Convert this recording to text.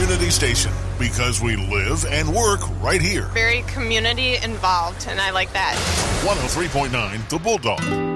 community station because we live and work right here. Very community involved, and I like that. 103.9 The Bulldog.